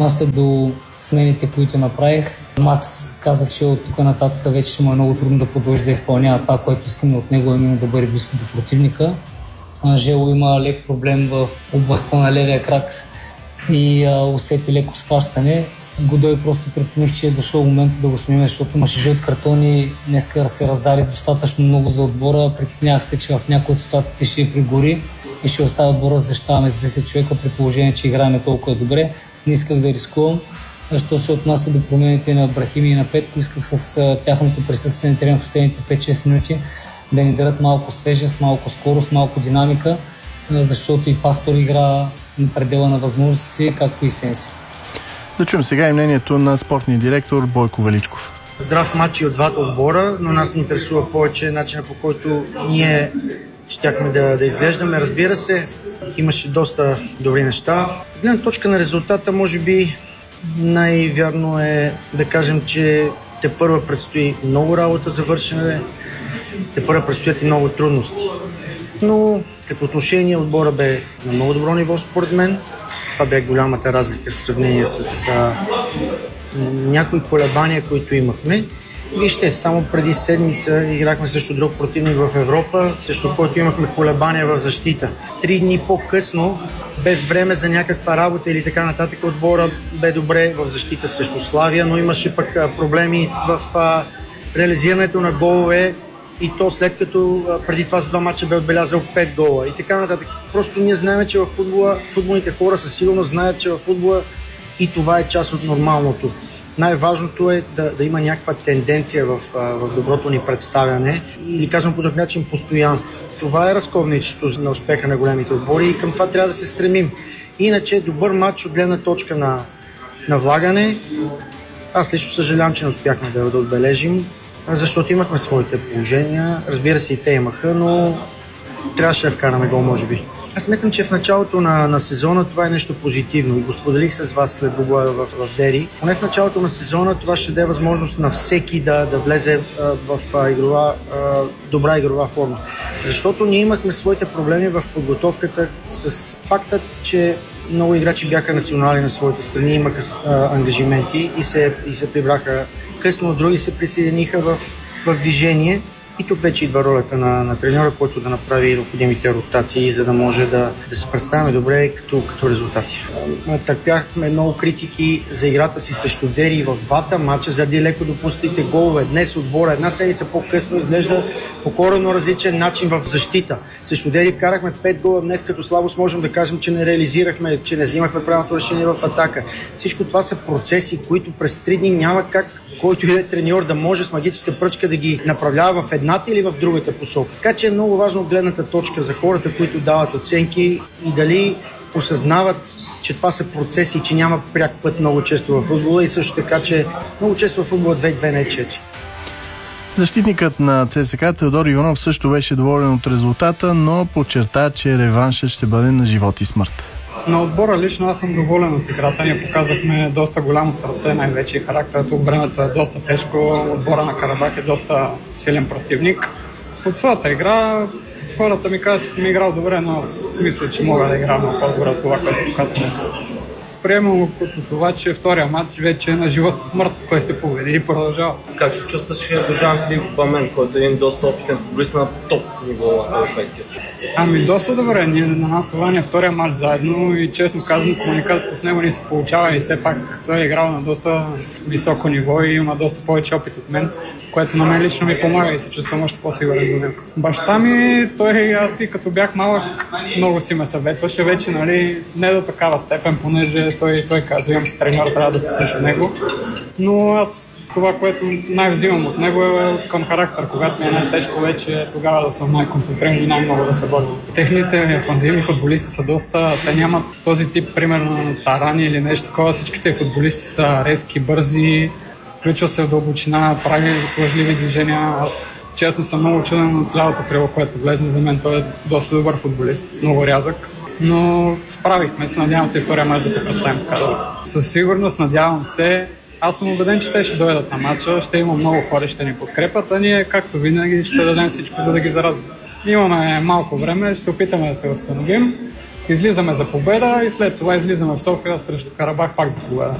отнася до смените, които направих, Макс каза, че от тук нататък вече ще му е много трудно да продължи да изпълнява това, което искаме от него, именно да бъде близко до противника. Жело има лек проблем в областта на левия крак и усети леко схващане. Годой просто прецених, че е дошъл момента да го сменим, защото имаше жълт картон и днеска се раздаде достатъчно много за отбора. Преценях се, че в някои от ситуациите ще я пригори и ще оставя отбора да защитаваме с 10 човека при положение, че играем толкова добре. Не исках да рискувам. Що се отнася до промените на Брахими и на Петко, исках с тяхното присъствие на терен в последните 5-6 минути да ни дадат малко свежест, малко скорост, малко динамика, защото и Пастор игра на предела на възможности си, както и Сенси. Да чуем сега и мнението на спортния директор Бойко Величков. Здрав матч и от двата отбора, но нас ни интересува повече начина, по който ние щяхме да изглеждаме. Разбира се, имаше доста добри неща. Гледна точка на резултата, може би най-вярно е да кажем, че тепърва предстои много работа за вършене, тепърва предстоят и много трудности. Но като отношение отбора бе на много добро ниво според мен. Това бе голямата разлика в сравнение с някои колебания, които имахме. Вижте, само преди седмица играхме срещу друг противник в Европа, срещу който имахме колебания в защита. 3 дни по-късно, без време за някаква работа или така нататък, отбора бе добре в защита срещу Славия, но имаше пък проблеми в реализирането на голове и то след като преди това за 2 мача бе отбелязал 5 гола и така нататък. Просто ние знаем, че в футбола, футболните хора със сигурност знаят, че в футбола и това е част от нормалното. Най-важното е да има някаква тенденция в доброто ни представяне или казвам по друг начин постоянство. Това е разковничето на успеха на големите отбори и към това трябва да се стремим. Иначе добър матч от гледна точка на влагане. Аз лично съжалявам, че не успяхме да отбележим, защото имахме своите положения. Разбира се, и те имаха, но трябваше да вкараме гол, може би. Аз сметам, че в началото на сезона това е нещо позитивно и го споделих с вас след двубоя в Дери. Поне в началото на сезона това ще даде възможност на всеки да влезе в добра игрова форма. Защото ние имахме своите проблеми в подготовката с фактът, че много играчи бяха национални на своите страни, имаха ангажименти и се прибраха късно, други се присъединиха в движение. И тук вече идва ролята на треньора, който да направи необходимите ротации, за да може да се представяме добре като резултати. Търпяхме много критики за играта си срещу Дери в двата матча, заради леко допустите голове. Днес отбора една седмица по-късно изглежда по коренно различен начин в защита. Срещу Дери вкарахме 5 гола, днес като слабост можем да кажем, че не реализирахме, че не взимахме правилното решение в атака. Всичко това са процеси, които през 3 дни няма как който и да е треньор да може с магическа пръчка да ги направлява в едната или в другата посока. Така че е много важно от гледната точка за хората, които дават оценки и дали осъзнават, че това са процеси и че няма пряк път много често във футбола и също така, че много често във футбола 2-2 не е 4. Защитникът на ЦСКА Теодор Иванов също беше доволен от резултата, но подчерта, че реваншът ще бъде на живот и смърт. На отбора лично аз съм доволен от играта. Ние показахме доста голямо сърце, най-вече и характерът. Времето е доста тежко. Отбора на Карабах е доста силен противник. От своята игра хората ми казват, че съм играл добре, но аз мисля, че мога да играя много по-добре от това, което показваме. Приемам го като това, че втория матч вече е на живот и смърт, който ще победи и продължава. Как се чувстваш до Жан-Филип Памен, който е един доста опитен футболист на топ ниво на европейския? Ами доста добре. Ние на нас това ни е втория матч заедно и честно казвам, комуникацията с него ни се получава и все пак той е играл на доста високо ниво и има доста повече опит от мен, което на мен лично ми помага и се чувствам още по-сигурен за него. Баща ми, аз и като бях малък, много си ме съветваше вече, нали, не до такава степен, понеже той казва, имам си треньор, трябва да се слуша него. Но аз това, което най-взимам от него е към характер, когато ми е най-тежко вече, тогава да съм най-концентриран и най-много да се боря. Техните офанзивни футболисти са доста, те нямат този тип, примерно на тарани или нещо такова, всичките футболисти са резки, бързи, включва се в дълбочина, прави лъжливи движения. Аз честно съм много чуден от лявото крило, което влезне за мен. Той е доста добър футболист, много рязък. Но справихме се, надявам се и втория мач да се представим така да. Със сигурност надявам се. Аз съм убеден, че те ще дойдат на матча, ще има много хора, ще ни подкрепят, а ние, както винаги, ще дадем всичко, за да ги зарадим. Имаме малко време, ще се опитаме да се възстановим, излизаме за победа и след това излизаме в София срещу Карабах пак за победа.